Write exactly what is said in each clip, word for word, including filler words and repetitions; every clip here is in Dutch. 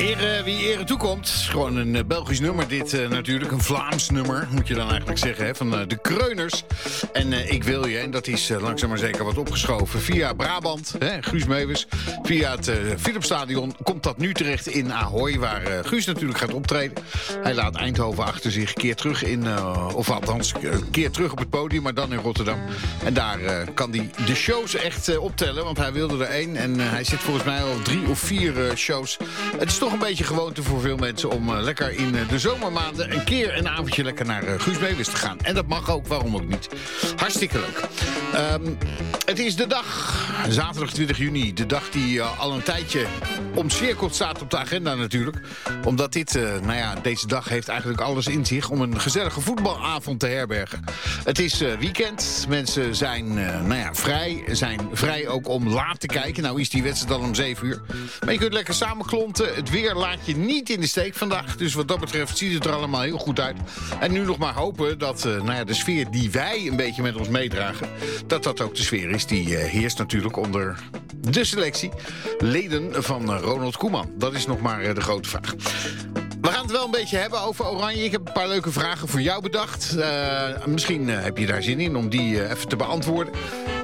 Ere wie ere toekomt. Gewoon een uh, Belgisch nummer dit uh, natuurlijk. Een Vlaams nummer, moet je dan eigenlijk zeggen. Hè, van uh, de Kreuners. En uh, Ik wil je. En dat is uh, langzaam maar zeker wat opgeschoven. Via Brabant, hè, Guus Meeuwis. Via het uh, Philipsstadion komt dat nu terecht in Ahoy. Waar uh, Guus natuurlijk gaat optreden. Hij laat Eindhoven achter zich. Keer terug in, uh, of althans, uh, keer terug op het podium. Maar dan in Rotterdam. En daar uh, kan hij de shows echt uh, optellen. Want hij wilde er één. En uh, hij zit volgens mij al drie of vier uh, shows. Het is toch een beetje gewoonte voor veel mensen om uh, lekker in uh, de zomermaanden een keer een avondje lekker naar uh, Guus Meeuwis te gaan. En dat mag ook, waarom ook niet. Hartstikke leuk. Um, het is de dag, zaterdag twintig juni, de dag die uh, al een tijdje omcirkeld staat op de agenda natuurlijk. Omdat dit, uh, nou ja, deze dag heeft eigenlijk alles in zich om een gezellige voetbalavond te herbergen. Het is uh, weekend, mensen zijn uh, nou ja, vrij, zijn vrij ook om laat te kijken. Nou is die wedstrijd dan om zeven uur. Maar je kunt lekker samen klonten. Het weer laat je niet in de steek vandaag. Dus wat dat betreft ziet het er allemaal heel goed uit. En nu nog maar hopen dat uh, nou ja, de sfeer die wij een beetje met ons meedragen, dat dat ook de sfeer is die uh, heerst natuurlijk onder de selectie. Leden van uh, Ronald Koeman. Dat is nog maar uh, de grote vraag. We gaan het wel een beetje hebben over Oranje. Ik heb een paar leuke vragen voor jou bedacht. Uh, misschien uh, heb je daar zin in om die uh, even te beantwoorden.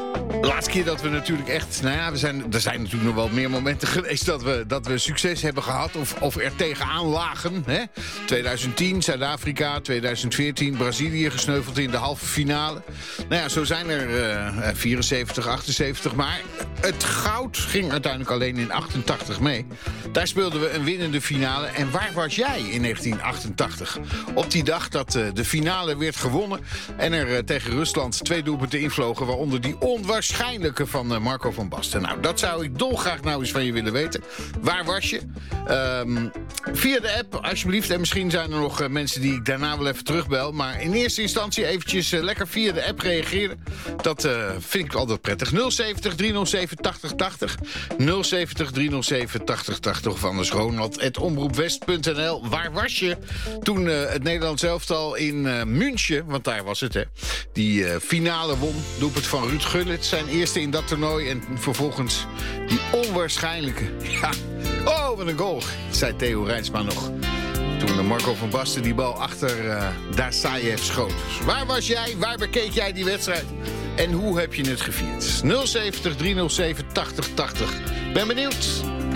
De laatste keer dat we natuurlijk echt... Nou ja, we zijn, er zijn natuurlijk nog wel meer momenten geweest dat we, dat we succes hebben gehad. Of, of er tegenaan lagen. Hè? twintig tien, Zuid-Afrika. twintig veertien, Brazilië gesneuveld in de halve finale. Nou ja, zo zijn er uh, vierenzeventig, achtenzeventig. Maar het goud ging uiteindelijk alleen in achtentachtig mee. Daar speelden we een winnende finale. En waar was jij in negentien achtentachtig? Op die dag dat uh, de finale werd gewonnen. En er uh, tegen Rusland twee doelpunten invlogen. Waaronder die onwaarschijnlijke van uh, Marco van Basten. Nou, dat zou ik dolgraag nou eens van je willen weten. Waar was je? Um, via de app, alsjeblieft. En misschien zijn er nog uh, mensen die ik daarna wel even terugbel. Maar in eerste instantie eventjes uh, lekker via de app reageren. Dat uh, vind ik altijd prettig. nul zeventig, driehonderdzeven, tachtig tachtig. nul zeventig, driehonderdzeven, tachtig tachtig. Of anders Ronald, at omroepwest punt n l. Waar was je toen uh, het Nederlands elftal in uh, München, want daar was het, hè, die uh, finale won. Doelpunt van Ruud Gullit, zijn eerste in dat toernooi. En vervolgens die onwaarschijnlijke... Ja, oh, wat een goal, zei Theo Rijnsma nog. Toen Marco van Basten die bal achter uh, Dasayev schoot. Dus waar was jij? Waar bekeek jij die wedstrijd? En hoe heb je het gevierd? nul zeventig, driehonderdzeven, tachtig tachtig. Ben benieuwd.